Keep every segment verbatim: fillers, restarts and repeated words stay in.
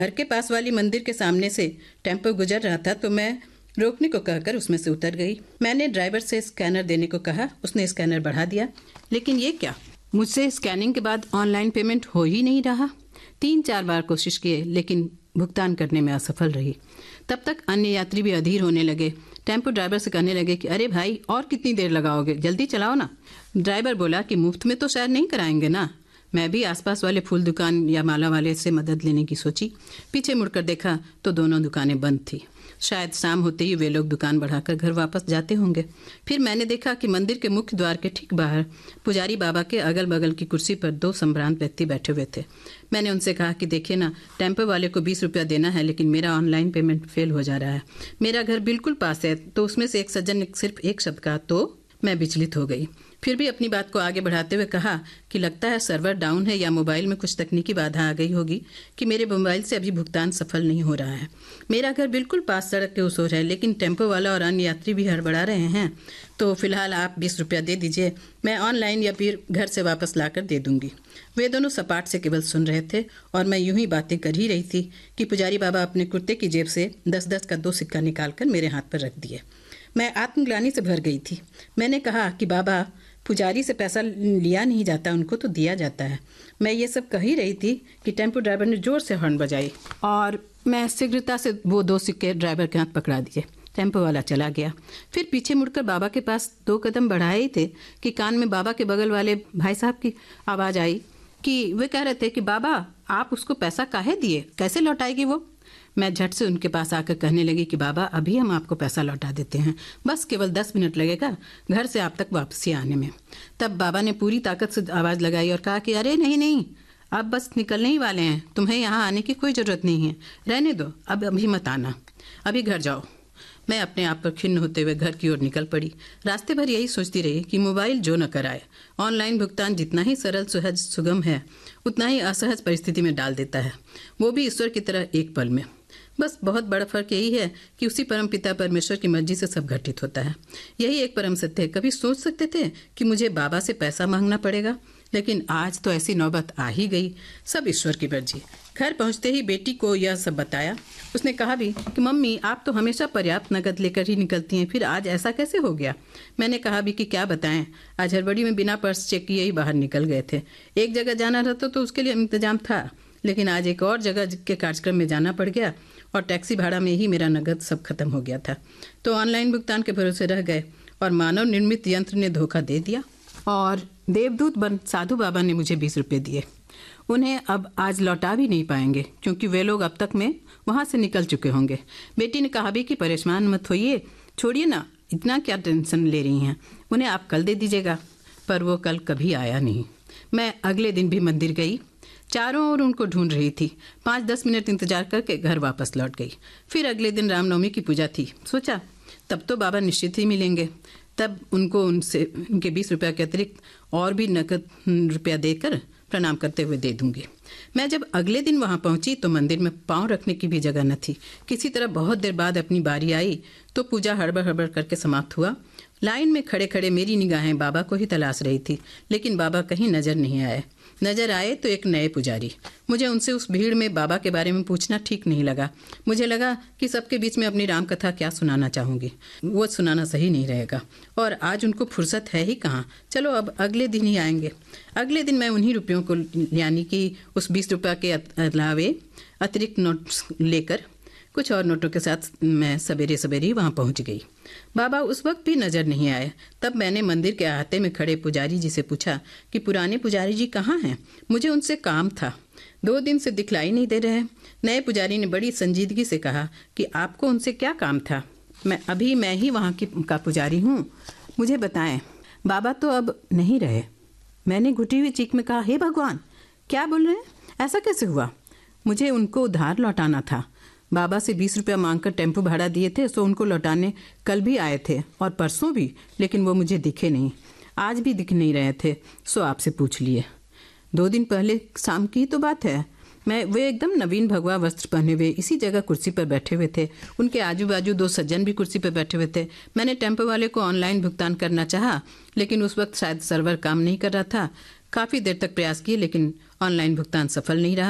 घर के पास वाली मंदिर के सामने से टेम्पो गुजर रहा था तो मैं रोकने को कहकर उसमें से उतर गई। मैंने ड्राइवर से स्कैनर देने को कहा, उसने स्कैनर बढ़ा दिया। लेकिन ये क्या, मुझसे स्कैनिंग के बाद ऑनलाइन पेमेंट हो ही नहीं रहा। तीन चार बार कोशिश किए लेकिन भुगतान करने में असफल रही। तब तक अन्य यात्री भी अधीर होने लगे। टेम्पो ड्राइवर से कहने लगे कि अरे भाई और कितनी देर लगाओगे, जल्दी चलाओ ना। ड्राइवर बोला कि मुफ्त में तो शायद नहीं कराएंगे ना। मैं भी आसपास वाले फूल दुकान या माला वाले से मदद लेने की सोची। पीछे मुड़कर देखा तो दोनों दुकानें बंद थी। शायद शाम होते ही वे लोग दुकान बढ़ाकर घर वापस जाते होंगे। फिर मैंने देखा कि मंदिर के मुख्य द्वार के ठीक बाहर पुजारी बाबा के अगल बगल की कुर्सी पर दो संभ्रांत व्यक्ति बैठे हुए थे। मैंने उनसे कहा कि देखिए ना, टेम्पो वाले को बीस रुपया देना है लेकिन मेरा ऑनलाइन पेमेंट फेल हो जा रहा है। मेरा घर बिल्कुल पास है। तो उसमें से एक सज्जन ने सिर्फ एक शब्द कहा तो मैं विचलित हो गई। फिर भी अपनी बात को आगे बढ़ाते हुए कहा कि लगता है सर्वर डाउन है या मोबाइल में कुछ तकनीकी बाधा आ गई होगी कि मेरे मोबाइल से अभी भुगतान सफल नहीं हो रहा है। मेरा घर बिल्कुल पास सड़क के उस ओर है लेकिन टेम्पो वाला और अन्य यात्री भी हड़बड़ा रहे हैं। तो फिलहाल आप बीस रुपया दे दीजिए, मैं ऑनलाइन या फिर घर से वापस लाकर दे दूंगी। वे दोनों सपाट से केवल सुन रहे थे और मैं यूं ही बातें कर ही रही थी कि पुजारी बाबा अपने कुर्ते की जेब से दस दस का दो सिक्का निकालकर मेरे हाथ पर रख दिए। मैं आत्मग्लानि से भर गई थी। मैंने कहा कि बाबा, पुजारी से पैसा लिया नहीं जाता, उनको तो दिया जाता है। मैं ये सब कह ही रही थी कि टेम्पो ड्राइवर ने जोर से हॉर्न बजाई और मैं शीघ्रता से वो दो सिक्के ड्राइवर के हाथ पकड़ा दिए। टेम्पो वाला चला गया। फिर पीछे मुड़कर बाबा के पास दो कदम बढ़ाए ही थे कि कान में बाबा के बगल वाले भाई साहब की आवाज़ आई कि वे कह रहे थे कि बाबा, आप उसको पैसा काहे दिए, कैसे लौटाएगी वो। मैं झट से उनके पास आकर कहने लगी कि बाबा, अभी हम आपको पैसा लौटा देते हैं, बस केवल दस मिनट लगेगा घर से आप तक वापसी आने में। तब बाबा ने पूरी ताकत से आवाज़ लगाई और कहा कि अरे नहीं नहीं, अब बस निकलने ही वाले हैं, तुम्हें यहाँ आने की कोई ज़रूरत नहीं है, रहने दो, अब अभी मत आना, अभी घर जाओ। मैं अपने आप पर खिन्न होते हुए घर की ओर निकल पड़ी। रास्ते भर यही सोचती रही कि मोबाइल जो न कराए, ऑनलाइन भुगतान जितना ही सरल सहज सुगम है उतना ही असहज परिस्थिति में डाल देता है, वो भी ईश्वर की तरह एक पल में। बस बहुत बड़ा फर्क यही है कि उसी परम पिता परमेश्वर की मर्जी से सब घटित होता है। यही एक परम सत्य है। कभी सोच सकते थे कि मुझे बाबा से पैसा मांगना पड़ेगा, लेकिन आज तो ऐसी नौबत आ ही गई। सब ईश्वर की मर्जी। घर पहुंचते ही बेटी को यह सब बताया। उसने कहा भी कि मम्मी, आप तो हमेशा पर्याप्त नकद लेकर ही निकलती हैं, फिर आज ऐसा कैसे हो गया। मैंने कहा भी कि क्या बताएं, आज हड़बड़ी में बिना पर्स चेक किए ही बाहर निकल गए थे। एक जगह जाना रहता तो उसके लिए इंतजाम था, लेकिन आज एक और जगह के कार्यक्रम में जाना पड़ गया और टैक्सी भाड़ा में ही मेरा नगद सब खत्म हो गया था। तो ऑनलाइन भुगतान के भरोसे रह गए और मानव निर्मित यंत्र ने धोखा दे दिया और देवदूत बन साधु बाबा ने मुझे बीस रुपये दिए। उन्हें अब आज लौटा भी नहीं पाएंगे क्योंकि वे लोग अब तक में वहाँ से निकल चुके होंगे। बेटी ने कहा भी कि परेशान मत होइए, छोड़िए ना, इतना क्या टेंशन ले रही हैं, उन्हें आप कल दे दीजिएगा। पर वो कल कभी आया नहीं। मैं अगले दिन भी मंदिर गई, चारों ओर उनको ढूंढ रही थी। पाँच दस मिनट इंतजार करके घर वापस लौट गई। फिर अगले दिन रामनवमी की पूजा थी। सोचा तब तो बाबा निश्चित ही मिलेंगे, तब उनको उनसे उनके बीस रुपया के अतिरिक्त और भी नकद रुपया देकर प्रणाम करते हुए दे दूंगी। मैं जब अगले दिन वहां पहुंची तो मंदिर में पांव रखने की भी जगह न थी। किसी तरह बहुत देर बाद अपनी बारी आई तो पूजा हड़बड़ हड़बड़ करके समाप्त हुआ। लाइन में खड़े खड़े मेरी निगाहें बाबा को ही तलाश रही थी, लेकिन बाबा कहीं नजर नहीं आए। नजर आए तो एक नए पुजारी। मुझे उनसे उस भीड़ में बाबा के बारे में पूछना ठीक नहीं लगा। मुझे लगा कि सबके बीच में अपनी राम कथा क्या सुनाना चाहूँगी, वो सुनाना सही नहीं रहेगा और आज उनको फुर्सत है ही कहाँ। चलो अब अगले दिन ही आएंगे। अगले दिन मैं उन्हीं रुपयों को, यानी कि उस बीस रुपये के अलावे अतिरिक्त नोट्स लेकर कुछ और नोटों के साथ मैं सवेरे सवेरे ही वहाँ पहुँच गई। बाबा उस वक्त भी नजर नहीं आए। तब मैंने मंदिर के अहाते में खड़े पुजारी जी से पूछा कि पुराने पुजारी जी कहाँ हैं, मुझे उनसे काम था, दो दिन से दिखलाई नहीं दे रहे। नए पुजारी ने बड़ी संजीदगी से कहा कि आपको उनसे क्या काम था, मैं अभी मैं ही वहाँ की का पुजारी हूँ, मुझे बताएं। बाबा तो अब नहीं रहे। मैंने घुटी हुई चीख में कहा, हे भगवान, क्या बोल रहे हैं, ऐसा कैसे हुआ। मुझे उनको उधार लौटाना था। बाबा से बीस रुपया मांगकर टेम्पो भाड़ा दिए थे, सो उनको लौटाने कल भी आए थे और परसों भी, लेकिन वो मुझे दिखे नहीं। आज भी दिख नहीं रहे थे, सो आपसे पूछ लिए। दो दिन पहले शाम की तो बात है। मैं वे एकदम नवीन भगवा वस्त्र पहने हुए इसी जगह कुर्सी पर बैठे हुए थे। उनके आजू बाजू दो सज्जन भी कुर्सी पर बैठे हुए थे। मैंने टेम्पो वाले को ऑनलाइन भुगतान करना चाहा, लेकिन उस वक्त शायद सर्वर काम नहीं कर रहा था। काफ़ी देर तक प्रयास किए, लेकिन ऑनलाइन भुगतान सफल नहीं रहा।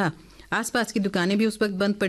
आसपास की दुकानें भी उस वक्त बंद पड़ी।